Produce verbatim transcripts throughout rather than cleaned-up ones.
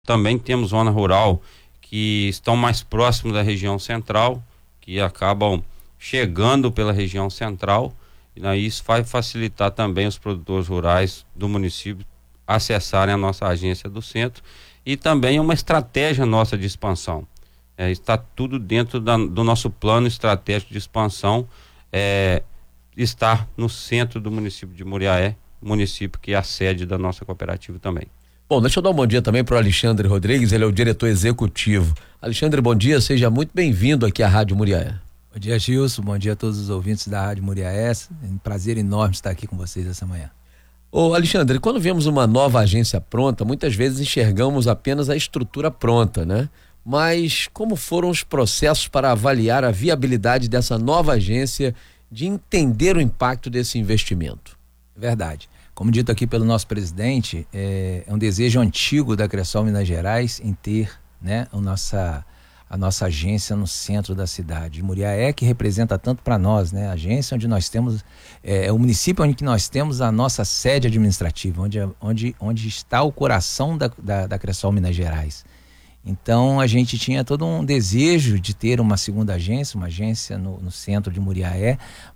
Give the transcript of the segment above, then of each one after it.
Também temos zona rural que estão mais próximos da região central, que acabam chegando pela região central, e aí isso vai facilitar também os produtores rurais do município acessarem a nossa agência do centro, e também é uma estratégia nossa de expansão. É, está tudo dentro da, do nosso plano estratégico de expansão, é, estar no centro do município de Muriaé, município que é a sede da nossa cooperativa também. Bom, deixa eu dar um bom dia também para o Alexandre Rodrigues, ele é o diretor executivo. Alexandre, bom dia, seja muito bem-vindo aqui à Rádio Muriaé. Bom dia, Gilson, bom dia a todos os ouvintes da Rádio Muriaé, é um prazer enorme estar aqui com vocês essa manhã. Ô Alexandre, quando vemos uma nova agência pronta, muitas vezes enxergamos apenas a estrutura pronta, né? Mas como foram os processos para avaliar a viabilidade dessa nova agência, de entender o impacto desse investimento? Verdade. Como dito aqui pelo nosso presidente, é, é um desejo antigo da Cressol Minas Gerais em ter, né, a nossa, a nossa agência no centro da cidade. Muriaé, que representa tanto para nós, né? A agência onde nós temos, é, é o município onde nós temos a nossa sede administrativa, onde, onde, onde está o coração da, da, da Cressol Minas Gerais. Então a gente tinha todo um desejo de ter uma segunda agência, uma agência no, no centro de Muriaé,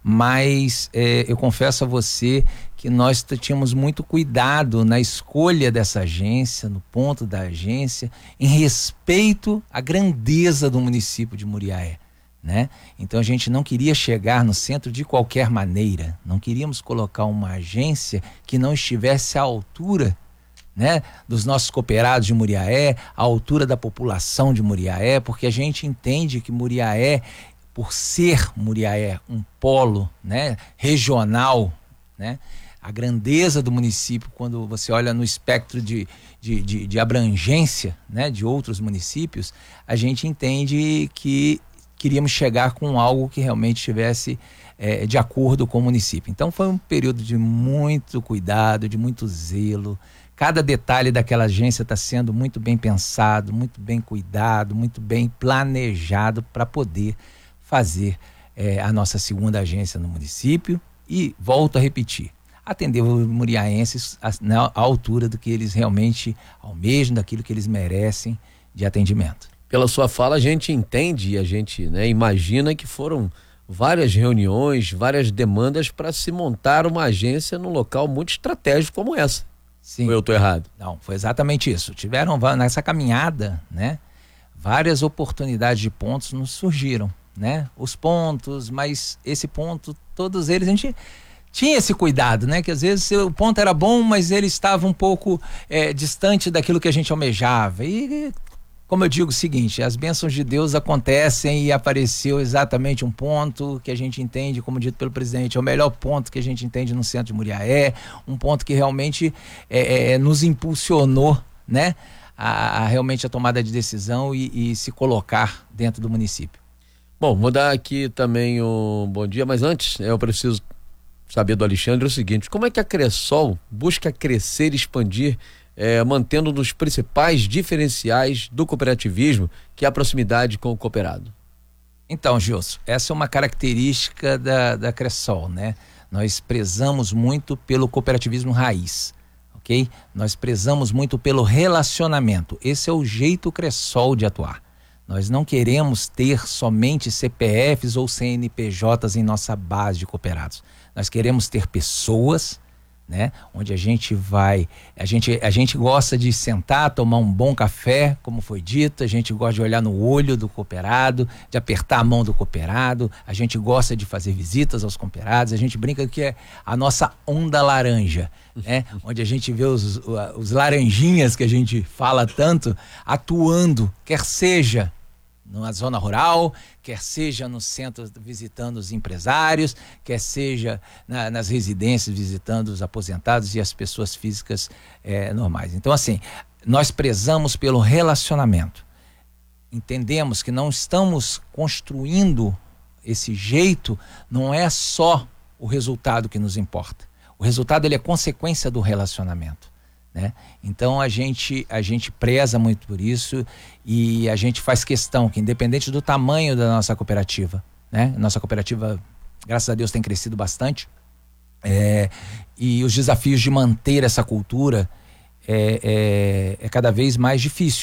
mas é, eu confesso a você que nós tínhamos muito cuidado na escolha dessa agência, no ponto da agência, em respeito à grandeza do município de Muriaé, né? Então a gente não queria chegar no centro de qualquer maneira, não queríamos colocar uma agência que não estivesse à altura, né, dos nossos cooperados de Muriaé, a altura da população de Muriaé, porque a gente entende que Muriaé, por ser Muriaé um polo, né, regional, né, a grandeza do município, quando você olha no espectro de, de, de, de abrangência, né, de outros municípios, a gente entende que queríamos chegar com algo que realmente estivesse é, de acordo com o município. Então foi um período de muito cuidado, de muito zelo. Cada detalhe daquela agência está sendo muito bem pensado, muito bem cuidado, muito bem planejado para poder fazer é, a nossa segunda agência no município e, volto a repetir, atender os muriaenses à, na, à altura do que eles realmente almejam, daquilo que eles merecem de atendimento. Pela sua fala a gente entende e a gente, né, imagina que foram várias reuniões, várias demandas para se montar uma agência num local muito estratégico como essa. Sim. Ou eu estou errado? Não, foi exatamente isso. Tiveram nessa caminhada, né, várias oportunidades de pontos nos surgiram, né? Os pontos, mas esse ponto, todos eles, a gente tinha esse cuidado, né? Que às vezes o ponto era bom, mas ele estava um pouco é, distante daquilo que a gente almejava. E, como eu digo o seguinte, as bênçãos de Deus acontecem e apareceu exatamente um ponto que a gente entende, como dito pelo presidente, é o melhor ponto que a gente entende no centro de Muriaé, um ponto que realmente é, é, nos impulsionou, né, a, a realmente a tomada de decisão e, e se colocar dentro do município. Bom, vou dar aqui também um bom dia, mas antes eu preciso saber do Alexandre o seguinte: como é que a Cressol busca crescer e expandir, É, mantendo um dos principais diferenciais do cooperativismo, que é a proximidade com o cooperado? Então, Gilson, essa é uma característica da, da Cressol, né? Nós prezamos muito pelo cooperativismo raiz, ok? Nós prezamos muito pelo relacionamento. Esse é o jeito Cressol de atuar. Nós não queremos ter somente C P Fs ou C N P Js em nossa base de cooperados. Nós queremos ter pessoas, né, onde a gente vai, a gente, a gente gosta de sentar, tomar um bom café, como foi dito, a gente gosta de olhar no olho do cooperado, de apertar a mão do cooperado, a gente gosta de fazer visitas aos cooperados, a gente brinca que é a nossa onda laranja, né, onde a gente vê os, os laranjinhas que a gente fala tanto atuando, quer seja na zona rural, quer seja no centro visitando os empresários, quer seja na, nas residências visitando os aposentados e as pessoas físicas é, normais. Então, assim, nós prezamos pelo relacionamento. Entendemos que não estamos construindo esse jeito, não é só o resultado que nos importa. O resultado, ele é consequência do relacionamento, né? Então a gente, a gente preza muito por isso e a gente faz questão que, independente do tamanho da nossa cooperativa, né? Nossa cooperativa, graças a Deus, tem crescido bastante, é, e os desafios de manter essa cultura é, é, é cada vez mais difícil.